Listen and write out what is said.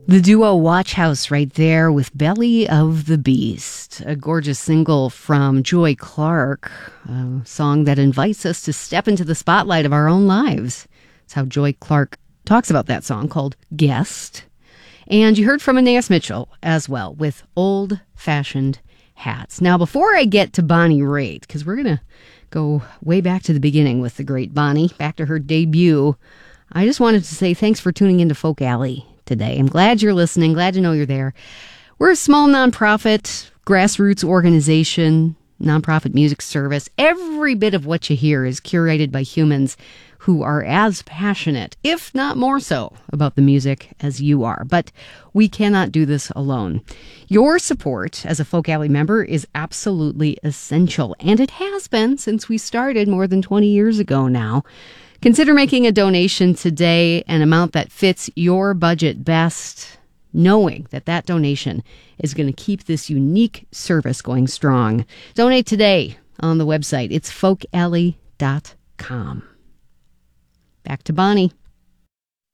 The duo Watch House right there with Belly of the Beast, a gorgeous single from Joy Clark, a song that invites us to step into the spotlight of our own lives. That's how Joy Clark talks about that song, called Guest. And you heard from Anais Mitchell as well with Old Fashioned Hats. Now, before I get to Bonnie Raitt, because we're going to go way back to the beginning with the great Bonnie, back to her debut, I just wanted to say thanks for tuning into Folk Alley today. I'm glad you're listening, glad to know you're there. We're a small nonprofit, grassroots organization, nonprofit music service. Every bit of what you hear is curated by humans who are as passionate, if not more so, about the music as you are. But we cannot do this alone. Your support as a Folk Alley member is absolutely essential, and it has been since we started more than 20 years ago now. Consider making a donation today, an amount that fits your budget best, knowing that that donation is going to keep this unique service going strong. Donate today on the website. It's folkalley.com. Back to Bonnie.